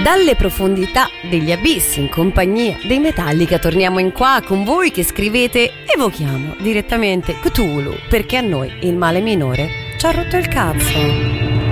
Dalle profondità degli abissi, in compagnia dei Metallica, torniamo in qua con voi che scrivete. Evochiamo direttamente Cthulhu, perché a noi il male minore ci ha rotto il cazzo.